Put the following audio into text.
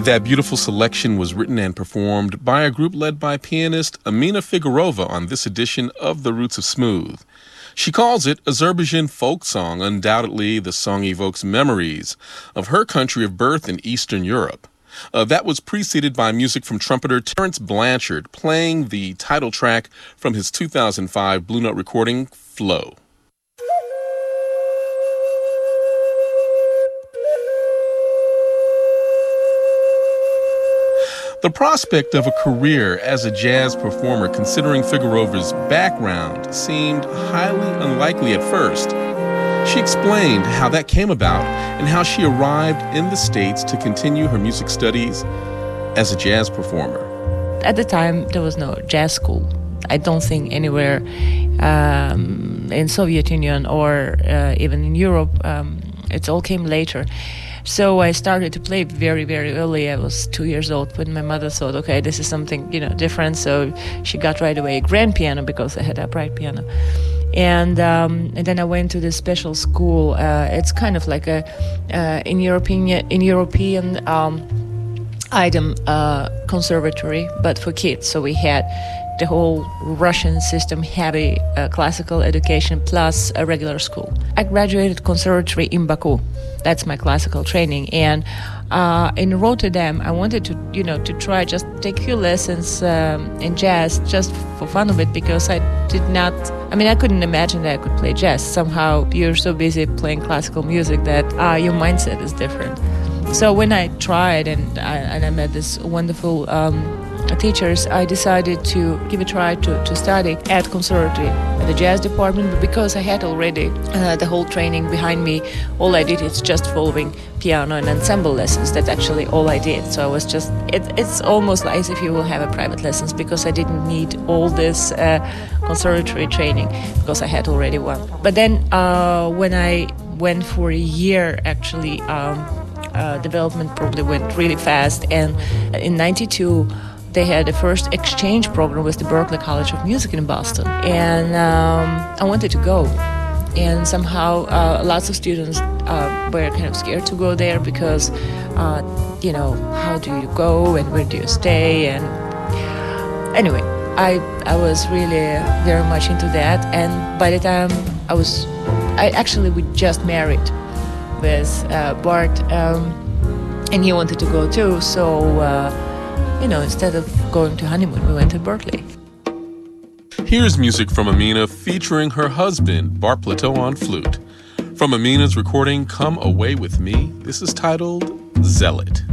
That beautiful selection was written and performed by a group led by pianist Amina Figurova on this edition of The Roots of Smooth. She calls it Azerbaijan folk song. Undoubtedly, the song evokes memories of her country of birth in Eastern Europe. That was preceded by music from trumpeter Terence Blanchard playing the title track from his 2005 Blue Note recording, Flow. The prospect of a career as a jazz performer, considering Figurova's background, seemed highly unlikely at first. She explained how that came about and how she arrived in the States to continue her music studies as a jazz performer. At the time, there was no jazz school. I don't think anywhere in Soviet Union or even in Europe. It all came later. So I started to play very, very early. I was 2 years old when my mother thought, okay, this is something, different. So she got right away a grand piano because I had a upright piano. And then I went to this special school. It's kind of like in European item conservatory, but for kids. So we had the whole Russian system, heavy classical education plus a regular school. I graduated conservatory in Baku. That's my classical training. And in Rotterdam, I wanted to try just take a few lessons in jazz just for fun of it, because I couldn't imagine that I could play jazz. Somehow you're so busy playing classical music that your mindset is different. So when I tried and I met this wonderful teachers, I decided to give a try to study at conservatory, at the jazz department. But because I had already the whole training behind me, all I did is just following piano and ensemble lessons. That's actually all I did. So I was just, it's almost like as if you will have a private lessons, because I didn't need all this conservatory training because I had already one. But then when I went for a year, actually, development probably went really fast. And in 92, they had the first exchange program with the Berklee College of Music in Boston. And I wanted to go. And somehow lots of students were kind of scared to go there because, how do you go and where do you stay? And anyway, I was really very much into that. And by the time we just married with Bart, and he wanted to go too. So, instead of going to honeymoon, we went to Berklee. Here's music from Amina featuring her husband, Bart Plateau, on flute. From Amina's recording, Come Away With Me, this is titled Zealot.